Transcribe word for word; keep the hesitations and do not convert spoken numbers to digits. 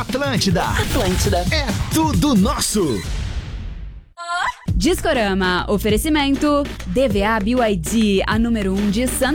Atlântida. Atlântida. É tudo nosso. Discorama, oferecimento D V A B Y D, a número um de Santa